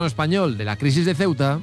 español de la crisis de Ceuta.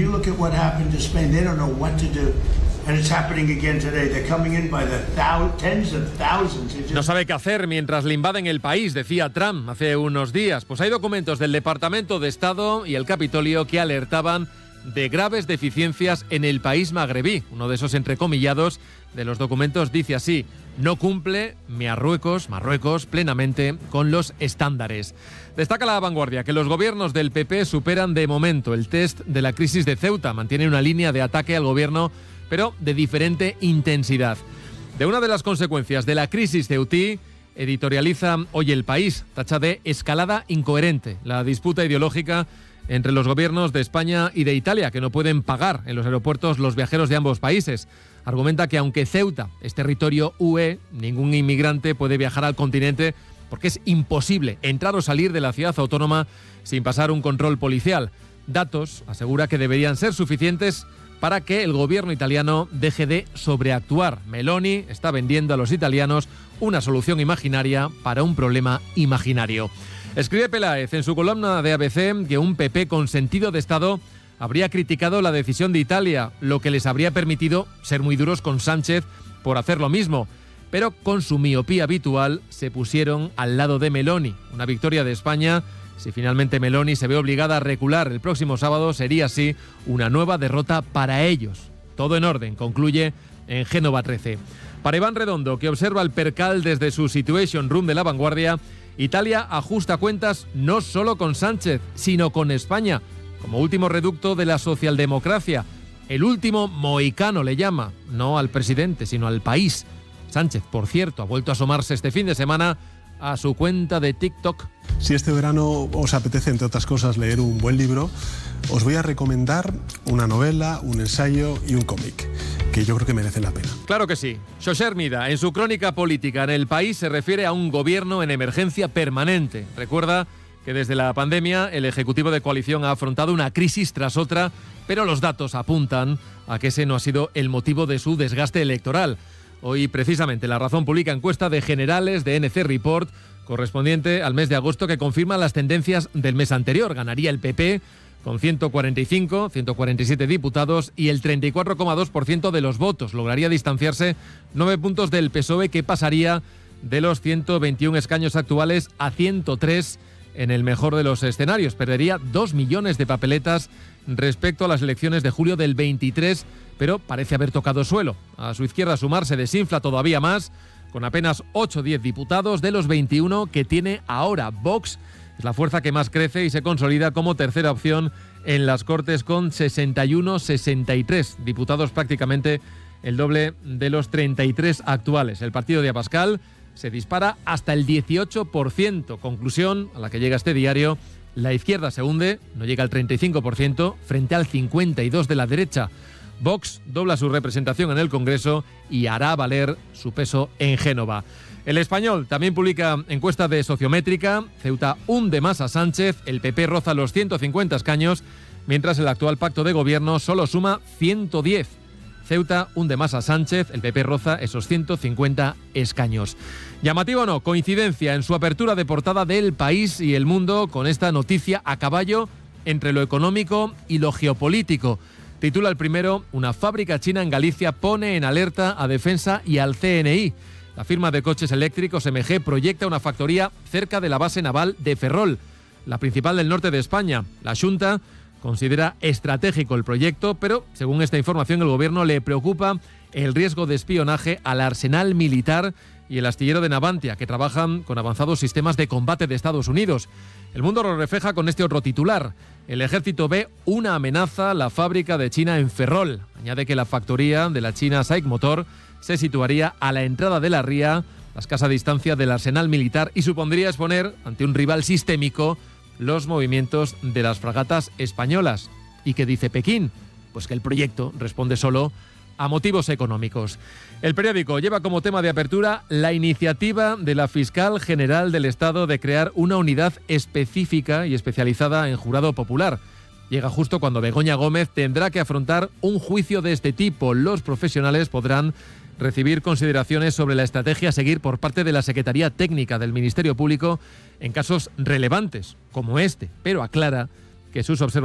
No sabe qué hacer mientras le invaden el país, decía Trump hace unos días. Pues hay documentos del Departamento de Estado y el Capitolio que alertaban de graves deficiencias en el país magrebí. Uno de esos entrecomillados de los documentos dice así: no cumple Marruecos plenamente con los estándares. Destaca La Vanguardia que los gobiernos del PP superan de momento el test de la crisis de Ceuta. Mantienen una línea de ataque al gobierno, pero de diferente intensidad. De una de las consecuencias de la crisis ceutí, editorializa hoy El País, tacha de escalada incoherente la disputa ideológica entre los gobiernos de España y de Italia, que no pueden pagar en los aeropuertos los viajeros de ambos países. Argumenta que aunque Ceuta es territorio UE, ningún inmigrante puede viajar al continente porque es imposible entrar o salir de la ciudad autónoma sin pasar un control policial. Datos, asegura, que deberían ser suficientes para que el gobierno italiano deje de sobreactuar. Meloni está vendiendo a los italianos una solución imaginaria para un problema imaginario. Escribe Peláez en su columna de ABC que un PP con sentido de Estado habría criticado la decisión de Italia, lo que les habría permitido ser muy duros con Sánchez por hacer lo mismo. Pero con su miopía habitual se pusieron al lado de Meloni. Una victoria de España, si finalmente Meloni se ve obligada a recular el próximo sábado, sería así una nueva derrota para ellos. Todo en orden, concluye en Génova 13. Para Iván Redondo, que observa el percal desde su Situation Room de La Vanguardia, Italia ajusta cuentas no solo con Sánchez, sino con España, como último reducto de la socialdemocracia. El último mohicano le llama, no al presidente, sino al país. Sánchez, por cierto, ha vuelto a asomarse este fin de semana a su cuenta de TikTok. Si este verano os apetece, entre otras cosas, leer un buen libro, os voy a recomendar una novela, un ensayo y un cómic, que yo creo que merecen la pena. Claro que sí. José Hermida, en su crónica política en El País, se refiere a un gobierno en emergencia permanente. Recuerda que desde la pandemia el Ejecutivo de coalición ha afrontado una crisis tras otra, pero los datos apuntan a que ese no ha sido el motivo de su desgaste electoral. Hoy, precisamente, La Razón publica encuesta de generales de NC Report, correspondiente al mes de agosto, que confirma las tendencias del mes anterior. Ganaría el PP con 147 diputados y el 34,2% de los votos. Lograría distanciarse 9 puntos del PSOE, que pasaría de los 121 escaños actuales a 103 en el mejor de los escenarios. Perdería 2 millones de papeletas respecto a las elecciones de julio del 23, pero parece haber tocado suelo. A su izquierda Sumar se desinfla todavía más, con apenas 8 o 10 diputados de los 21 que tiene ahora. Vox es la fuerza que más crece y se consolida como tercera opción en las Cortes con 61-63 diputados, prácticamente el doble de los 33 actuales. El partido de Abascal se dispara hasta el 18%. Conclusión a la que llega este diario: la izquierda se hunde, no llega al 35% frente al 52% de la derecha. Vox dobla su representación en el Congreso y hará valer su peso en Génova. El Español también publica encuesta de Sociométrica. Ceuta hunde más a Sánchez, el PP roza los 150 escaños, mientras el actual pacto de gobierno solo suma 110. Ceuta hunde más a Sánchez, el PP roza esos 150 escaños. Llamativo o no, coincidencia en su apertura de portada del País y El Mundo con esta noticia a caballo entre lo económico y lo geopolítico. Titula el primero: una fábrica china en Galicia pone en alerta a Defensa y al CNI. La firma de coches eléctricos MG proyecta una factoría cerca de la base naval de Ferrol, la principal del norte de España. La Xunta considera estratégico el proyecto, pero según esta información el gobierno le preocupa el riesgo de espionaje al arsenal militar y el astillero de Navantia, que trabajan con avanzados sistemas de combate de Estados Unidos. El Mundo lo refleja con este otro titular: el ejército ve una amenaza la fábrica de China en Ferrol. Añade que la factoría de la China SAIC Motor se situaría a la entrada de la ría, a escasa distancia del arsenal militar, y supondría exponer ante un rival sistémico los movimientos de las fragatas españolas. ¿Y qué dice Pekín? Pues que el proyecto responde solo a motivos económicos. El periódico lleva como tema de apertura la iniciativa de la fiscal general del Estado de crear una unidad específica y especializada en jurado popular. Llega justo cuando Begoña Gómez tendrá que afrontar un juicio de este tipo. Los profesionales podrán recibir consideraciones sobre la estrategia a seguir por parte de la Secretaría Técnica del Ministerio Público en casos relevantes como este, pero aclara que sus observaciones